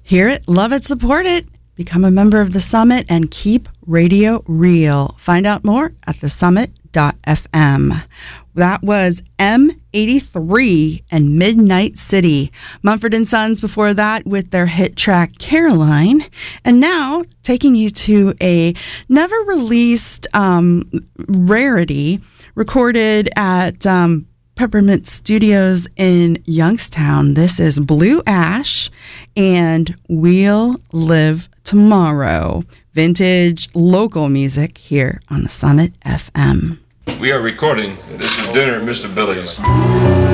Hear it, love it, support it. Become a member of the Summit and keep radio real. Find out more at thesummit.fm. That was M83 and Midnight City. Mumford & Sons before that with their hit track Caroline. And now taking you to a never-released rarity recorded at Peppermint Studios in Youngstown. This is Blue Ash and We'll Live Tomorrow. Vintage local music here on the Summit FM. We are recording. This is dinner at Mr. Billy's.